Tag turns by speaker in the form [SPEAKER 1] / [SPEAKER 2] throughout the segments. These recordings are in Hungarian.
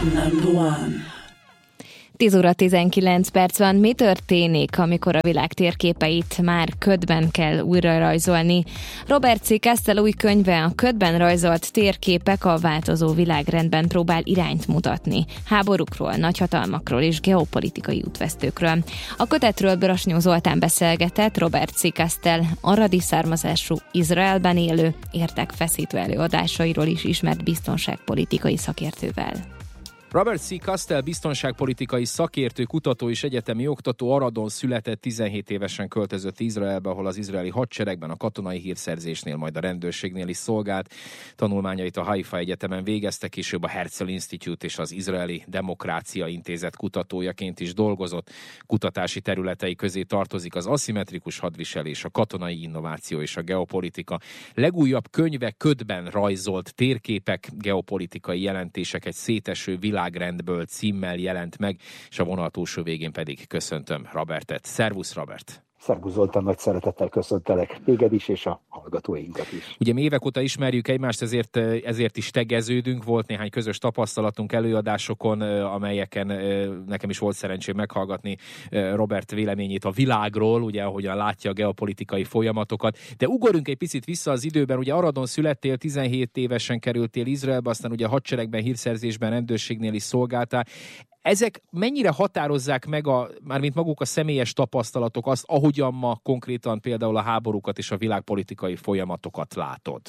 [SPEAKER 1] 10 óra 19 perc van. Mi történik, amikor a világ térképeit már ködben kell újra rajzolni? Robert C. Castell új könyve, a ködben rajzolt térképek a változó világrendben próbál irányt mutatni. Háborúkról, nagyhatalmakról és geopolitikai útvesztőkről. A kötetről Brasnyó Zoltán beszélgetett Robert C. Castell aradi származású, Izraelben élő, érdekfeszítő előadásairól is ismert biztonságpolitikai szakértővel.
[SPEAKER 2] Robert C. Castell biztonságpolitikai szakértő, kutató és egyetemi oktató Aradon született, 17 évesen költözött Izraelbe, ahol az izraeli hadseregben, a katonai hírszerzésnél, majd a rendőrségnél is szolgált. Tanulmányait a Haifa Egyetemen végezte, később a Herzl Institute és az Izraeli Demokrácia Intézet kutatójaként is dolgozott. Kutatási területei közé tartozik az aszimmetrikus hadviselés, a katonai innováció és a geopolitika. Legújabb könyve ködben rajzolt térképek, geopolitikai jelentések egy széteső világrendből címmel jelent meg, és a vonal túlsó végén pedig köszöntöm Robertet. Szervusz, Robert!
[SPEAKER 3] Szervusz Zoltán, nagy szeretettel köszöntelek téged is, és a hallgatóinkat is.
[SPEAKER 2] Ugye mi évek óta ismerjük egymást, ezért is tegeződünk, volt néhány közös tapasztalatunk előadásokon, amelyeken nekem is volt szerencsém meghallgatni Robert véleményét a világról, ugye ahogyan látja a geopolitikai folyamatokat. De ugorjunk egy picit vissza az időben, ugye Aradon születtél, 17 évesen kerültél Izraelbe, aztán ugye a hadseregben, hírszerzésben, rendőrségnél is szolgáltál. Ezek mennyire határozzák meg, mármint maguk a személyes tapasztalatok, azt, ahogyan ma konkrétan például a háborúkat és a világpolitikai folyamatokat látod?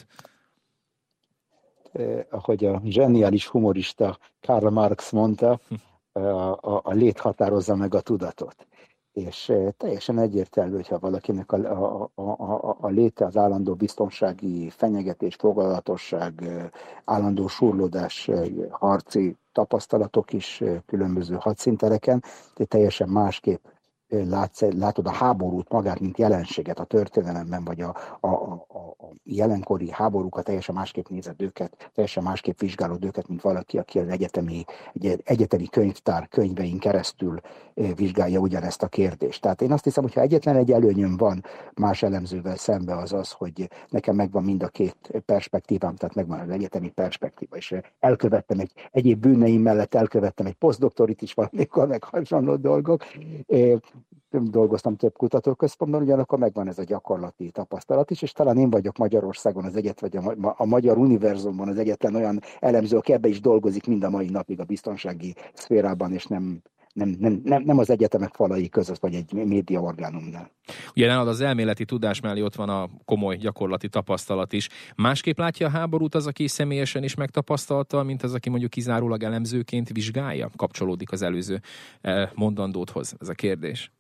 [SPEAKER 3] Ahogy a zseniális humorista Karl Marx mondta, a lét határozza meg a tudatot. És teljesen egyértelmű, hogyha valakinek a léte, az állandó biztonsági fenyegetés, fogadatosság, állandó surlódás, harci tapasztalatok is különböző hadszíntereken, de teljesen másképp látod a háborút magát, mint jelenséget a történelemben, vagy a jelenkori háborúkat, teljesen másképp nézed őket, teljesen másképp vizsgálod őket, mint valaki, aki az egyetemi könyvtár könyvein keresztül vizsgálja ugyanezt a kérdést. Tehát én azt hiszem, hogyha egyetlen egy előnyöm van más elemzővel szembe, az, hogy nekem megvan mind a két perspektívám, tehát megvan az egyetemi perspektíva, és elkövettem egyéb bűneim mellett elkövettem egy posztdoktorit is valamikor, meg hasonló dolgok. Dolgoztam több kutatóközpontban, ugyanakkor megvan ez a gyakorlati tapasztalat is, és talán én vagyok Magyarországon vagy a magyar univerzumban az egyetlen olyan elemző, aki ebbe is dolgozik mind a mai napig a biztonsági szférában, és nem az egyetemek falai között, vagy egy médiaorgánumnál.
[SPEAKER 2] Ugye nálad az elméleti tudás mellé ott van a komoly gyakorlati tapasztalat is. Másképp látja a háborút az, aki személyesen is megtapasztalta, mint az, aki mondjuk kizárólag elemzőként vizsgálja? Kapcsolódik az előző mondandódhoz ez a kérdés.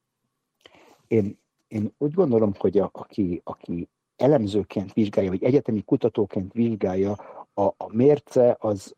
[SPEAKER 3] Én úgy gondolom, hogy aki elemzőként vizsgálja, vagy egyetemi kutatóként vizsgálja, a mérce az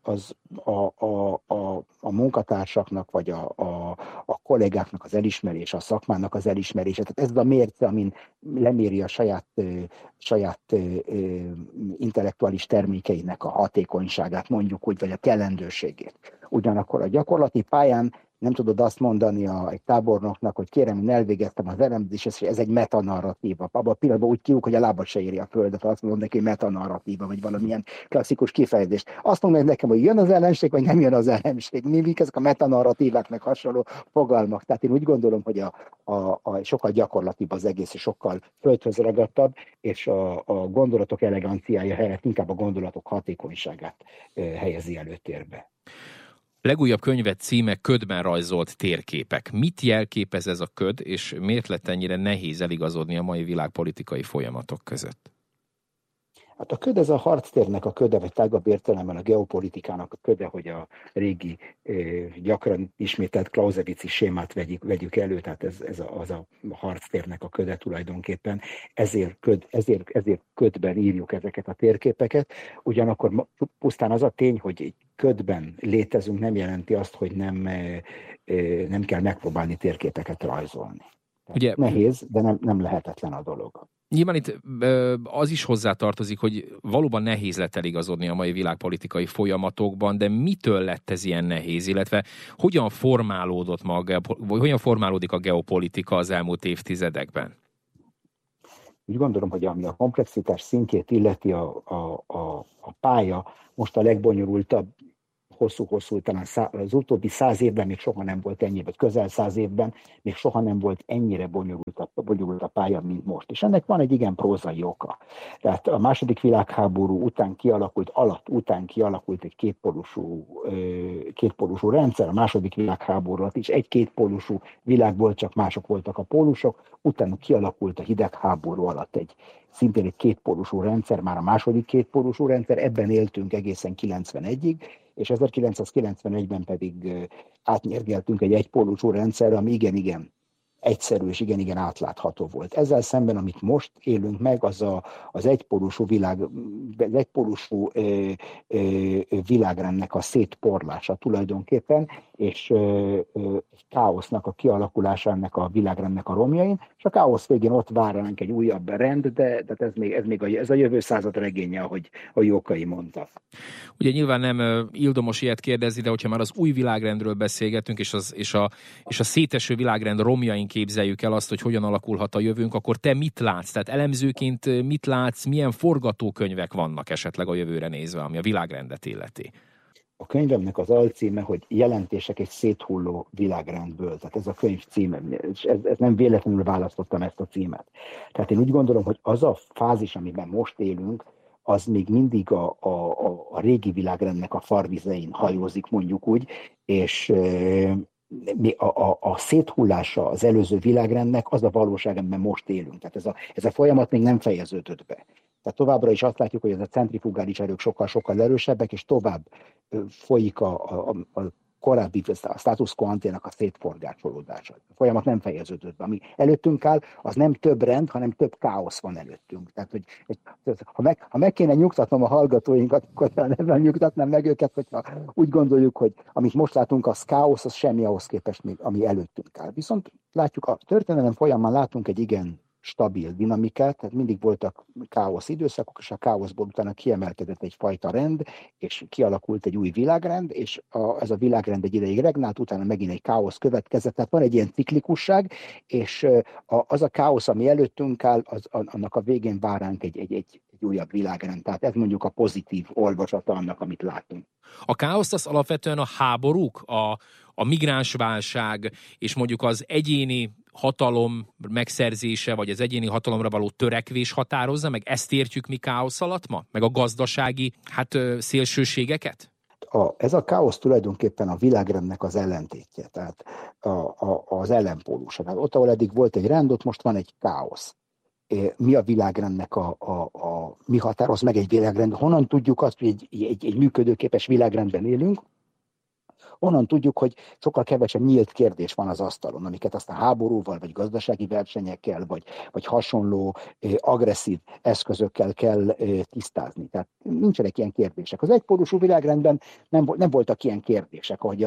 [SPEAKER 3] a munkatársaknak, vagy a kollégáknak az elismerése, a szakmának az elismerése. Tehát ez a mérce, amin leméri a saját intellektuális termékeinek a hatékonyságát, mondjuk úgy, vagy a kellendőségét. Ugyanakkor a gyakorlati pályán nem tudod azt mondani egy tábornoknak, hogy kérem, én elvégeztem az elemzést, és ez egy metanarratíva. Abban a pillanatban úgy kiúk, hogy a lábad se éri a földet, azt mondom neki, hogy metanarratíva, vagy valamilyen klasszikus kifejezést. Azt mondom nekem, hogy jön az ellenség, vagy nem jön az ellenség. Mik ezek a metanarratíváknak hasonló fogalmak. Tehát én úgy gondolom, hogy sokkal gyakorlatibb az egész, és sokkal földhöz ragadtabb, és a gondolatok eleganciája helyett inkább a gondolatok hatékonyságát helyezi előtérbe.
[SPEAKER 2] Legújabb könyve címe Ködben rajzolt térképek. Mit jelképez ez a köd, és miért lett ennyire nehéz eligazodni a mai világpolitikai folyamatok között?
[SPEAKER 3] Hát a köd, ez a harctérnek a köde, vagy tágabb értelemben a geopolitikának a köde, hogy a régi, gyakran ismételt Clausewitzi sémát vegyük elő, tehát ez az a harctérnek a köde tulajdonképpen. Ezért ködben írjuk ezeket a térképeket. Ugyanakkor pusztán az a tény, hogy egy ködben létezünk, nem jelenti azt, hogy nem kell megpróbálni térképeket rajzolni. Ugye, nehéz, de nem lehetetlen a dolog.
[SPEAKER 2] Nyilván itt az is hozzátartozik, hogy valóban nehéz lett eligazodni a mai világpolitikai folyamatokban, de mitől lett ez ilyen nehéz, illetve hogyan formálódik a geopolitika az elmúlt évtizedekben?
[SPEAKER 3] Úgy gondolom, hogy ami a komplexitás szintjét illeti a pálya most a legbonyolultabb hosszú, talán az utóbbi 100 évben még soha nem volt ennyi, vagy közel 100 évben még soha nem volt ennyire bonyolult a pálya, mint most. És ennek van egy igen prózai oka. Tehát a második világháború után kialakult egy kétpólusú rendszer, a második világháború alatt is egy kétpólusú világ volt, csak mások voltak a pólusok, utána kialakult a hidegháború alatt szintén egy kétpólusú rendszer, már a második kétpólusú rendszer, ebben éltünk egészen 91-ig, és 1991-ben pedig átnyergeltünk egy egypólusú rendszerre, ami igen egyszerű és igen átlátható volt. Ezzel szemben, amit most élünk meg, az egypólusú világrendnek a szétporlása tulajdonképpen, és egy káosznak a kialakulása ennek a világrendnek a romjain, és a káosz végén ott vár ránk egy újabb rend, de ez a jövő század regénye, ahogy Jókai mondta.
[SPEAKER 2] Ugye nyilván nem ildomos ilyet kérdezni, de hogyha már az új világrendről beszélgetünk, és a széteső világrend romjain képzeljük el azt, hogy hogyan alakulhat a jövőnk, akkor te mit látsz? Tehát elemzőként mit látsz, milyen forgatókönyvek vannak esetleg a jövőre nézve, ami a világrendet illeti?
[SPEAKER 3] A könyvemnek az alcíme, hogy jelentések egy széthulló világrendből. Tehát ez a könyv címe, és ez nem véletlenül választottam ezt a címet. Tehát én úgy gondolom, hogy az a fázis, amiben most élünk, az még mindig a régi világrendnek a farvizein hajózik, mondjuk úgy, és a széthullása az előző világrendnek az a valóság, amiben most élünk. Tehát ez a folyamat még nem fejeződött be. Tehát továbbra is azt látjuk, hogy ez a centrifugális erők sokkal erősebbek, és tovább folyik a korábbi a status quo antének a szétforgácsolódása. A folyamat nem fejeződött be. Ami előttünk áll, az nem több rend, hanem több káosz van előttünk. Tehát, hogy ha meg kéne nyugtatnom a hallgatóinkat, akkor nem nyugtatnám meg őket, hogyha úgy gondoljuk, hogy amit most látunk, az káosz, az semmi ahhoz képest, ami előttünk áll. Viszont látjuk, a történelem folyamán látunk egy igen stabil dinamikát, tehát mindig voltak káosz időszakok, és a káoszból utána kiemelkedett egyfajta rend, és kialakult egy új világrend, és ez a világrend egy ideig regnált, utána megint egy káosz következett, tehát van egy ilyen ciklikusság, és az a káosz, ami előttünk áll, annak a végén vár ránk egy újabb világrend. Tehát ez mondjuk a pozitív olvasata annak, amit látunk.
[SPEAKER 2] A káoszt az alapvetően a háborúk, a migránsválság, és mondjuk az egyéni hatalom megszerzése, vagy az egyéni hatalomra való törekvés határozza, meg ezt értjük mi káosz alatt ma? Meg a gazdasági szélsőségeket?
[SPEAKER 3] Ez a káosz tulajdonképpen a világrendnek az ellentétje, tehát az ellenpólusa. Tehát ott, ahol eddig volt egy rend, ott most van egy káosz. Mi a világrendnek mi határoz meg egy világrend? Honnan tudjuk azt, hogy egy működőképes világrendben élünk? Onnan tudjuk, hogy sokkal kevesebb nyílt kérdés van az asztalon, amiket aztán háborúval, vagy gazdasági versenyekkel, vagy hasonló agresszív eszközökkel kell tisztázni. Tehát nincsenek ilyen kérdések. Az egypólusú világrendben nem voltak ilyen kérdések, ahogy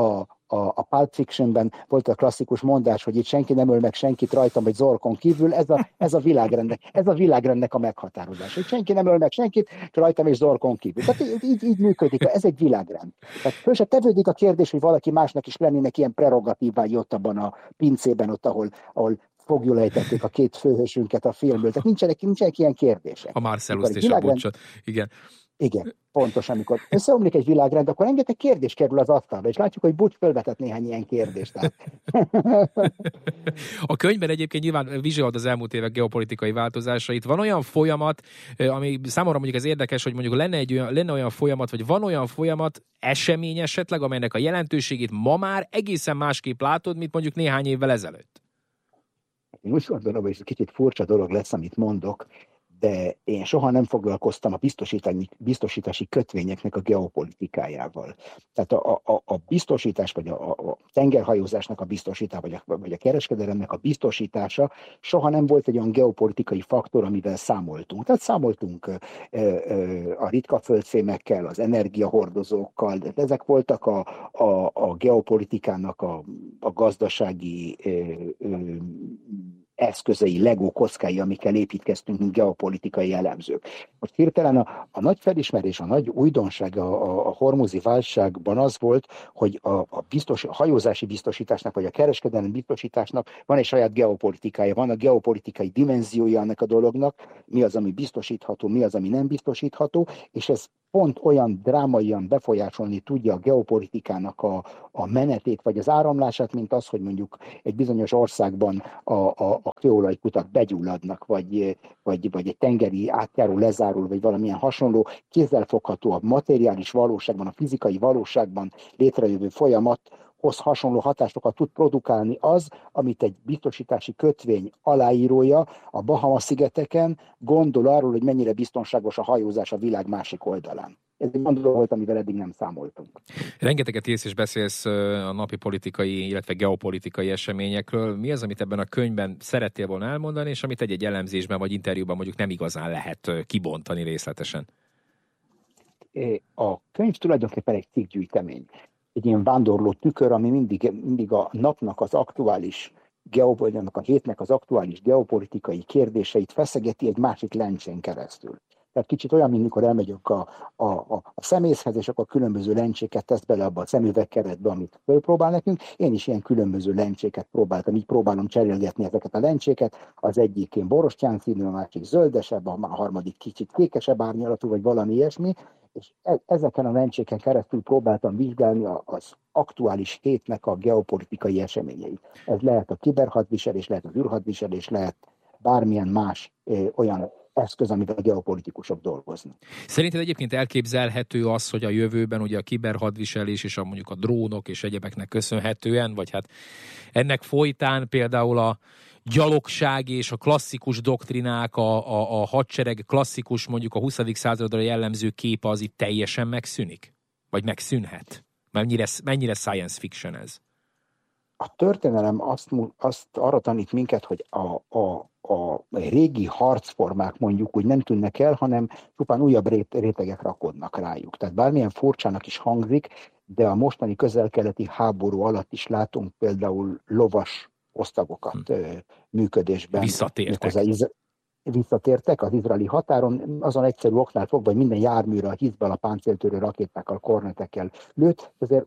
[SPEAKER 3] a Pulp Fictionben volt a klasszikus mondás, hogy itt senki nem öl meg senkit rajtam vagy Zorkon kívül, ez a világrendnek a meghatározás. Hogy senki nem öl meg senkit rajtam és Zorkon kívül. Tehát így működik, ez egy világrend. Tehát föl se tevődik a kérdés, hogy valaki másnak is lennének ilyen prerogatívái ott abban a pincében, ott, ahol fogjulejtették a két főhősünket a filmből. Tehát nincsenek ilyen kérdések.
[SPEAKER 2] A Marcelluszt és a Butchot. Igen.
[SPEAKER 3] Igen, pontosan, amikor összeomlik egy világrend, akkor rengeteg kérdés kerül az asztalra, és látjuk, hogy Butch fölvetett néhány ilyen kérdést.
[SPEAKER 2] A könyvben egyébként nyilván vizsgálod az elmúlt évek geopolitikai változásait. Van olyan folyamat, ami számomra mondjuk ez érdekes, hogy mondjuk lenne olyan folyamat, vagy van olyan folyamat, esemény esetleg, amelynek a jelentőségét ma már egészen másképp látod, mint mondjuk néhány évvel ezelőtt.
[SPEAKER 3] Én úgy gondolom, hogy ez kicsit furcsa dolog lesz, amit mondok, de én soha nem foglalkoztam a biztosítási kötvényeknek a geopolitikájával. Tehát a biztosítás, vagy a tengerhajózásnak a biztosítása, vagy a kereskedelemnek a biztosítása soha nem volt egy olyan geopolitikai faktor, amivel számoltunk. Tehát számoltunk a ritka földfémekkel, az energiahordozókkal, de ezek voltak a geopolitikának a gazdasági eszközei, Lego kockái, amikkel építkeztünk, mint geopolitikai elemzők. Most hirtelen a nagy felismerés, a nagy újdonság a hormuzi válságban az volt, hogy a hajózási biztosításnak, vagy a kereskedelmi biztosításnak van egy saját geopolitikája, van a geopolitikai dimenziója ennek a dolognak, mi az, ami biztosítható, mi az, ami nem biztosítható, és ez pont olyan drámaian befolyásolni tudja a geopolitikának a menetét, vagy az áramlását, mint az, hogy mondjuk egy bizonyos országban a kőolajkutak begyulladnak, vagy egy tengeri átjáró lezárul, vagy valamilyen hasonló, kézzelfogható a materiális valóságban, a fizikai valóságban létrejövő folyamathoz hasonló hatásokat tud produkálni az, amit egy biztosítási kötvény aláírója a Bahama-szigeteken gondol arról, hogy mennyire biztonságos a hajózás a világ másik oldalán. Ez egy gondoló volt, amivel eddig nem számoltunk.
[SPEAKER 2] Rengeteget írsz és beszélsz a napi politikai, illetve geopolitikai eseményekről. Mi az, amit ebben a könyvben szerettél volna elmondani, és amit egy elemzésben vagy interjúban mondjuk nem igazán lehet kibontani részletesen?
[SPEAKER 3] A könyv tulajdonképpen egy cikkgyűjtemény. Egy ilyen vándorló tükör, ami mindig a napnak az aktuális a hétnek az aktuális geopolitikai kérdéseit feszegeti egy másik lencsén keresztül. Tehát kicsit olyan, mint mikor elmegyünk a szemészhez, és akkor különböző lencséket tesz bele abba a szemüvegkeretbe, amit fölpróbál nekünk. Én is ilyen különböző lencséket próbáltam, így próbálom cserélgetni ezeket a lencséket. Az egyik ilyen borostyán színű, a másik zöldesebb, a harmadik kicsit kékesebb árnyalatú, vagy valami ilyesmi. És ezeken a lencséken keresztül próbáltam vizsgálni az aktuális hétnek a geopolitikai eseményeit. Ez lehet a kiberhadviselés, lehet az űrhadviselés, lehet bármilyen más olyan eszköz, amivel a geopolitikusok dolgoznak.
[SPEAKER 2] Szerinted egyébként elképzelhető az, hogy a jövőben ugye a kiberhadviselés és mondjuk a drónok és egyebeknek köszönhetően, vagy hát ennek folytán például a gyalogság és a klasszikus doktrinák, a hadsereg klasszikus, mondjuk a 20. századra jellemző képe az itt teljesen megszűnik? Vagy megszűnhet? Mennyire science fiction ez?
[SPEAKER 3] A történelem azt arra tanít minket, hogy a régi harcformák mondjuk úgy nem tűnnek el, hanem csupán újabb rétegek rakodnak rájuk. Tehát bármilyen furcsának is hangzik, de a mostani közel-keleti háború alatt is látunk például lovas osztagokat működésben. Visszatértek az izraeli határon, azon egyszerű oknál fogva, hogy minden járműre a Hizbal, a páncéltörő rakétákkal, kornetekkel lőtt, ezért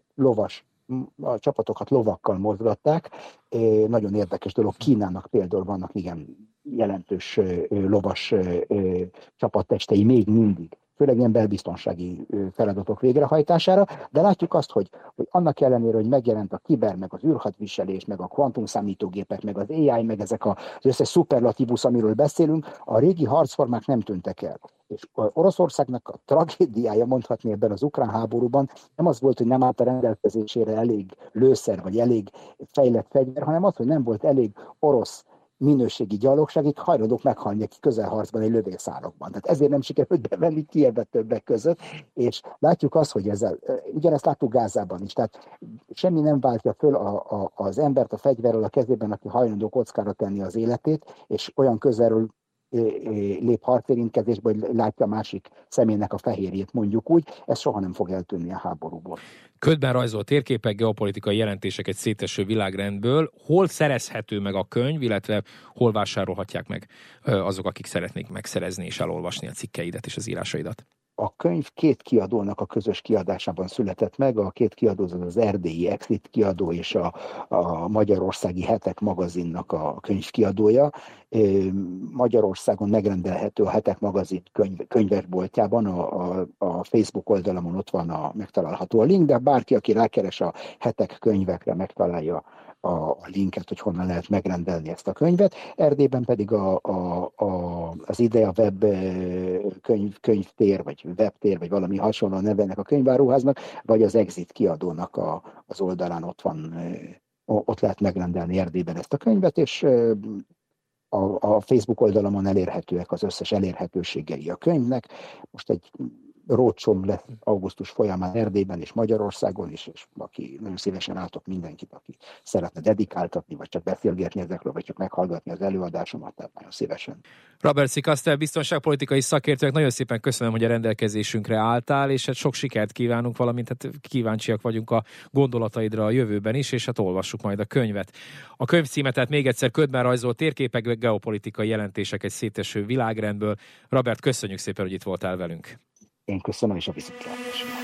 [SPEAKER 3] a csapatokat lovakkal mozgatták. Nagyon érdekes dolog. Kínának például vannak igen jelentős lovas csapattestei még mindig, főleg ilyen belbiztonsági feladatok végrehajtására, de látjuk azt, hogy annak ellenére, hogy megjelent a kiber, meg az űrhadviselés, meg a kvantumszámítógépek, meg az AI, meg ezek az összes szuperlatívusz, amiről beszélünk, a régi harcformák nem tűntek el. És Oroszországnak a tragédiája, mondhatni ebben az ukrán háborúban, nem az volt, hogy nem állt a rendelkezésére elég lőszer, vagy elég fejlett fegyver, hanem az, hogy nem volt elég orosz minőségi gyalogság, itt hajlandók meghalni aki közelharcban egy lövészárokban. Tehát ezért nem sikerült bevenni Kijevbe többek között, és látjuk azt, hogy ugyanezt láttuk Gázában is, tehát semmi nem váltja föl az embert a fegyverrel a kezében, aki hajlandó kockára tenni az életét, és olyan közelről lép harcérintkezésbe, hogy látja a másik személynek a fehérjét, mondjuk úgy, ez soha nem fog eltűnni a háborúból.
[SPEAKER 2] Ködben rajzolt térképek, geopolitikai jelentések egy széteső világrendből. Hol szerezhető meg a könyv, illetve hol vásárolhatják meg azok, akik szeretnék megszerezni és elolvasni a cikkeidet és az írásaidat?
[SPEAKER 3] A könyv két kiadónak a közös kiadásában született meg. A két kiadó az erdélyi Exit kiadó és a magyarországi Hetek magazinnak a könyvkiadója. Magyarországon megrendelhető a Hetek magazin könyvesboltjában, a Facebook oldalamon ott van megtalálható a link, de bárki, aki rákeres a Hetek könyvekre, megtalálja a linket, hogy honnan lehet megrendelni ezt a könyvet. Erdélyben pedig az Idea Web könyvtér, vagy webtér, vagy valami hasonló nevenek a könyváruháznak, vagy az Exit kiadónak az oldalán ott lehet megrendelni Erdélyben ezt a könyvet, és a Facebook oldalamon elérhetőek az összes elérhetőségei a könyvnek. Most egy roadshow lesz augusztus folyamán Erdélyben és Magyarországon is, és aki nagyon szívesen látok mindenkit, aki szeretne dedikáltatni, vagy csak beszélgetni ezekről, vagy csak meghallgatni az előadásomat, tehát nagyon szívesen.
[SPEAKER 2] Robert C. Castell, biztonságpolitikai szakértőnek nagyon szépen köszönöm, hogy a rendelkezésünkre álltál, és hát sok sikert kívánunk, valamint hát kíváncsiak vagyunk a gondolataidra a jövőben is, és hát olvassuk majd a könyvet. A könyv címe tehát még egyszer Ködben rajzolt térképek, geopolitikai jelentések egy széteső világrendből. Robert, köszönjük szépen, hogy itt voltál velünk.
[SPEAKER 3] Én köszönöm, és a viszontlátásra.